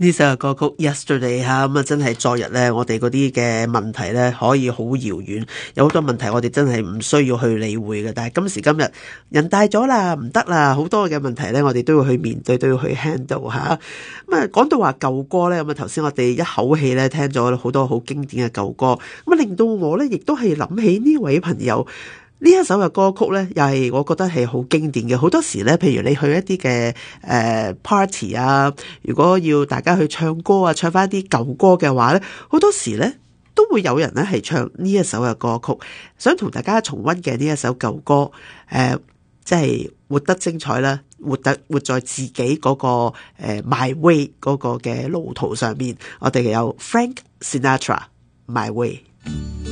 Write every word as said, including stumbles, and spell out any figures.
呢首嘅歌曲 Yesterday 吓，咁啊真係昨日咧，我哋嗰啲嘅問題咧可以好遙遠，有好多問題我哋真係唔需要去理會嘅。但係今時今日人大咗啦，唔得啦，好多嘅問題咧，我哋都要去面對，都要去 handle 吓。咁啊，講到話舊歌咧，咁啊頭先我哋一口氣咧聽咗好多好經典嘅舊歌，咁啊令到我咧亦都係諗起呢位朋友。呢一首嘅歌曲咧，又係我覺得係好經典嘅。好多時咧，譬如你去一啲嘅誒 party 啊，如果要大家去唱歌啊，唱翻一啲舊歌嘅話咧，好多時咧都會有人咧係唱呢一首嘅歌曲。想同大家重溫嘅呢一首舊歌，誒、呃，即係活得精彩啦，活得活在自己嗰、那個誒、呃、My Way 嗰個嘅路途上面。我哋有 Frank Sinatra My Way。